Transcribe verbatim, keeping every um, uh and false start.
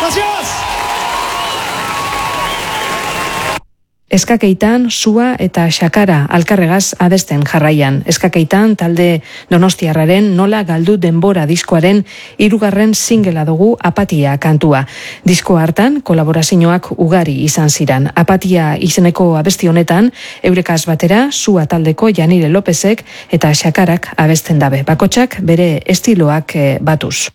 Gracias! Eskakeitan, sua eta xakara alkarregaz abesten jarraian. Eskakeitan talde donostiarraren nola galdu denbora diskoaren hirugarren singela dugu Apatia kantua. Disko hartan kolaborazioak ugari izan ziran. Apatia izeneko abesti honetan eurekaz batera sua taldeko Janire Lopezek eta xakarak abesten dabe. Bakotxak bere estiloak batuz.